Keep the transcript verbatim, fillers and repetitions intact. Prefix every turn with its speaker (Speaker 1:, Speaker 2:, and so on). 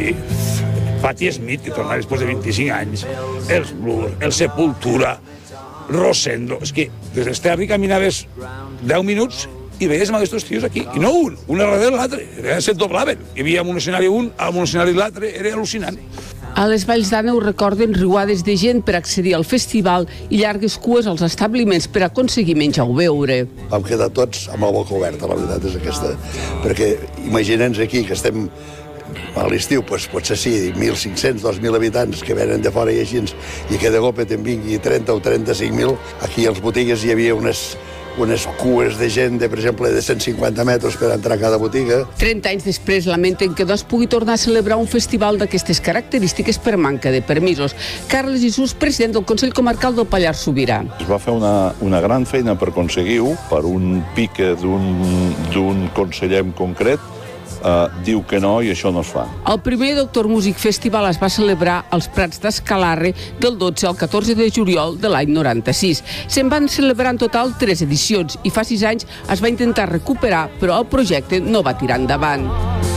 Speaker 1: Moody, Patti Smith, que torna després de vint-i-cinc anys, els Blur, el Sepultura, Rosendo. És que des d'Esterri caminaves deu minuts i veies amb aquests tios aquí, i no un, un darrere l'altre, se't doblaven. Hi havia un escenari un, amb un escenari l'altre, era al·lucinant.
Speaker 2: A les Valls d'Àneu recorden riuades de gent per accedir al festival i llargues cues als establiments per aconseguir menjar o beure.
Speaker 3: Vam quedar tots amb la boca oberta, la veritat és aquesta, perquè imagina'ns aquí que estem a l'estiu, doncs, potser sí, mil cinc-cents, dos mil habitants que venen de fora i així, i que de cop te'n vingui trenta o trenta-cinc mil. Aquí a les botigues hi havia unes unes cues de gent, de, per exemple, de cent cinquanta metres per entrar a cada botiga.
Speaker 2: trenta anys després lamenten que no es pugui tornar a celebrar un festival d'aquestes característiques per manca de permisos. Carles Jesús, president del Consell Comarcal del Pallars Sobirà.
Speaker 4: Es va fer una, una gran feina per aconseguir-ho, per un pique d'un conseller en concret, Uh, diu que no i això no es fa.
Speaker 2: El primer Doctor Music Festival es va celebrar als Prats d'Escalarre del dotze al catorze de juliol de l'any noranta-sis. Se'n van celebrar en total tres edicions i fa sis anys es va intentar recuperar, però el projecte no va tirar endavant.